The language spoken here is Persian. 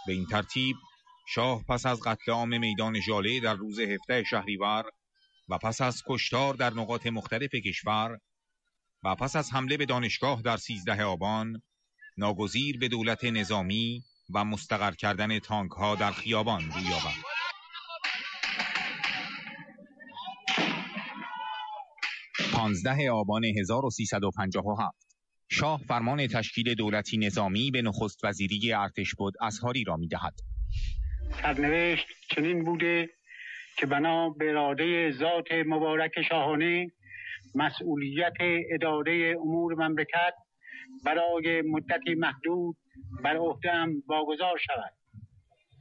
به این ترتیب شاه پس از قتل عام میدان ژاله در روز 17 شهریور و پس از کشتار در نقاط مختلف کشور و پس از حمله به دانشگاه در 13 آبان ناگزیر به دولت نظامی و مستقر کردن تانک ها در خیابان روی آورد. 15 آبان 1357 شاه فرمان تشکیل دولتی نظامی به نخست وزیری ارتشبد اصحاری را می‌دهد. سرنوشت چنین بوده که بنا به اراده ذات مبارک شاهانه مسئولیت اداره امور مملکت برای مدتی محدود بر عهده‌ام واگذار شود.